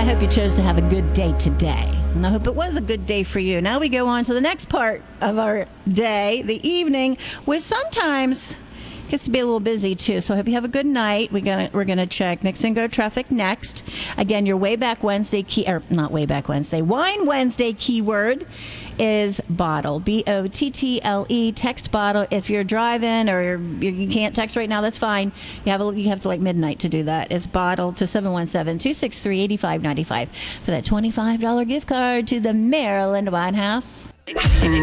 I hope you chose to have a good day today. And I hope it was a good day for you. Now we go on to the next part of our day, the evening, which sometimes gets to be a little busy too. So I hope you have a good night. We're gonna check Mix and Go traffic next. Again, your Way Back Wednesday key, or not Way Back Wednesday, Wine Wednesday keyword is bottle. BOTTLE. Text bottle. If you're driving or you can't text right now, that's fine. You have to like midnight to do that. It's bottle to 717-263-8595 for that $25 gift card to the Maryland Wine House.